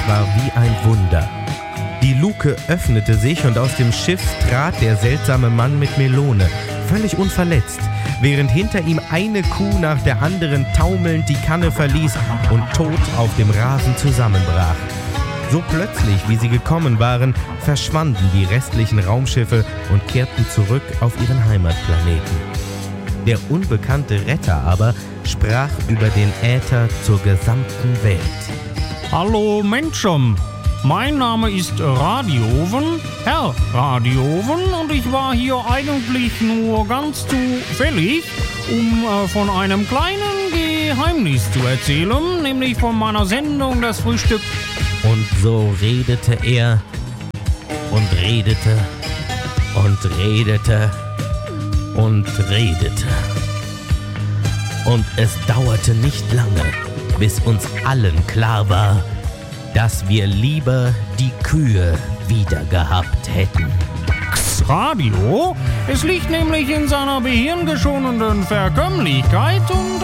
war wie ein Wunder. Die Luke öffnete sich und aus dem Schiff trat der seltsame Mann mit Melone, völlig unverletzt, während hinter ihm eine Kuh nach der anderen taumelnd die Kanne verließ und tot auf dem Rasen zusammenbrach. So plötzlich, wie sie gekommen waren, verschwanden die restlichen Raumschiffe und kehrten zurück auf ihren Heimatplaneten. Der unbekannte Retter aber sprach über den Äther zur gesamten Welt. Hallo Menschen, mein Name ist Radioven, Herr Radioven, und ich war hier eigentlich nur ganz zufällig, um von einem kleinen Geheimnis zu erzählen, nämlich von meiner Sendung Das Frühstück. Und so redete er und redete und redete und redete. Und es dauerte nicht lange, bis uns allen klar war, dass wir lieber die Kühe wieder gehabt hätten. Radio? Es liegt nämlich in seiner gehirngeschonenden Verkömmlichkeit und